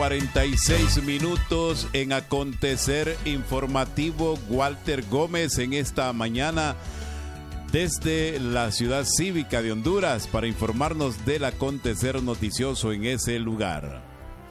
8:46 en Acontecer Informativo. Walter Gómez en esta mañana desde la ciudad cívica de Honduras para informarnos del acontecer noticioso en ese lugar.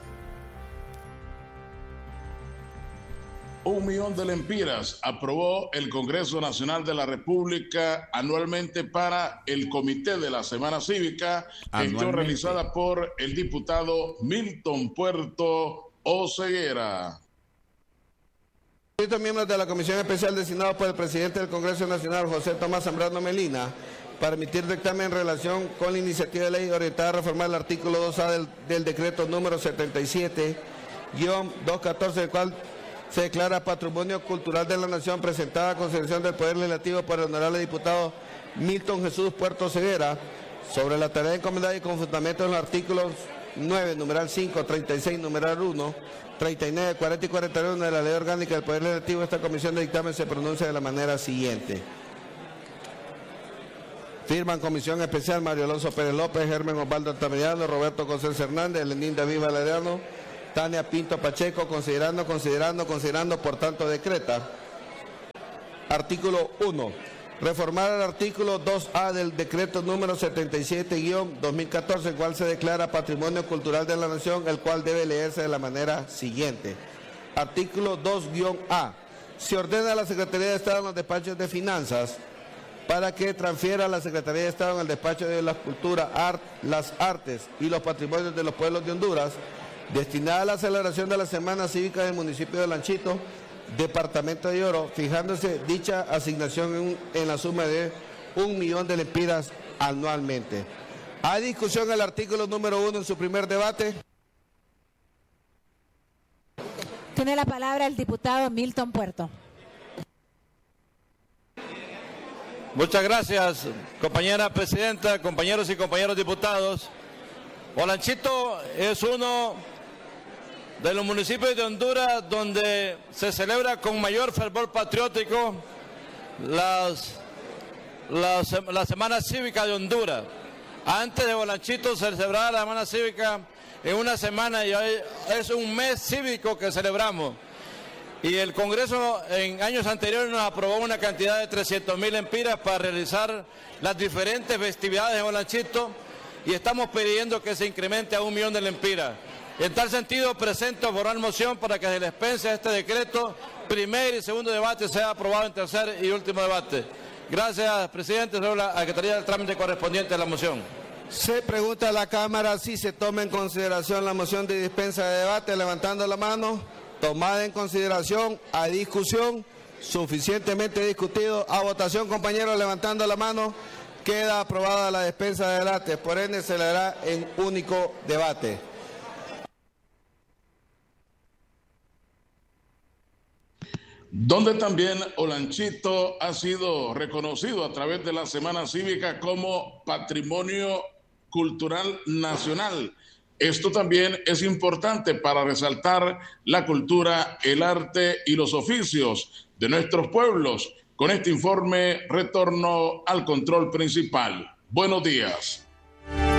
1 millón de lempiras aprobó el Congreso Nacional de la República anualmente para el Comité de la Semana Cívica, gestión realizada por el diputado Milton Puerto Oseguera. Miembros de la Comisión Especial designados por el presidente del Congreso Nacional, José Tomás Zambrano Melina, para emitir dictamen en relación con la iniciativa de ley orientada a reformar el artículo 2A del decreto número 77-214, el cual se declara Patrimonio Cultural de la Nación, presentada a consideración del Poder Legislativo por el honorable diputado Milton Jesús Puerto Ceguera, sobre la tarea encomendada y con fundamento en los artículos 9, numeral 5, 36, numeral 1, 39, 40 y 41 de la Ley Orgánica del Poder Legislativo. Esta comisión de dictamen se pronuncia de la manera siguiente. Firman Comisión Especial Mario Alonso Pérez López, Germán Osvaldo Altamirano, Roberto José Hernández, Lenín David Valeriano, Tania Pinto Pacheco, considerando, por tanto decreta. Artículo 1. Reformar el artículo 2A del decreto número 77-2014, el cual se declara Patrimonio Cultural de la Nación, el cual debe leerse de la manera siguiente. Artículo 2-A. Se ordena a la Secretaría de Estado en los despachos de Finanzas para que transfiera a la Secretaría de Estado en el despacho de la Cultura, las Artes y los Patrimonios de los Pueblos de Honduras, destinada a la celebración de la Semana Cívica del municipio de Olanchito, departamento de Oro, fijándose dicha asignación en la suma de 1 millón de lempiras anualmente. ¿Hay discusión el artículo número 1 en su primer debate? Tiene la palabra el diputado Milton Puerto. Muchas gracias, compañera presidenta, compañeros y compañeros diputados. Olanchito es uno de los municipios de Honduras donde se celebra con mayor fervor patriótico la Semana Cívica de Honduras. Antes de Olanchito se celebraba la Semana Cívica en una semana y hoy es un mes cívico que celebramos. Y el Congreso en años anteriores nos aprobó una cantidad de 300,000 lempiras para realizar las diferentes festividades de Olanchito y estamos pidiendo que se incremente a 1 millón de lempiras. En tal sentido, presento formal moción para que se dispense a este decreto, primer y segundo debate sea aprobado en tercer y último debate. Gracias, presidente. Sobre la Secretaría del trámite correspondiente a la moción. Se pregunta a la Cámara si se toma en consideración la moción de dispensa de debate, levantando la mano. Tomada en consideración, a discusión, suficientemente discutido, a votación, compañeros, levantando la mano. Queda aprobada la dispensa de debate, por ende se le hará en único debate. Donde también Olanchito ha sido reconocido a través de la Semana Cívica como Patrimonio Cultural Nacional. Esto también es importante para resaltar la cultura, el arte y los oficios de nuestros pueblos. Con este informe retorno al control principal. Buenos días.